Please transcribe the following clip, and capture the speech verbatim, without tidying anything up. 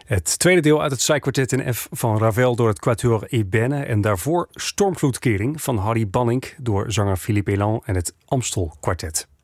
Het tweede deel uit het Psykwartet in F van Ravel door het Quatuor Ébène. En daarvoor Stormvloedkering van Harry Bannink door zanger Philippe Elan en het Amstel Quartet.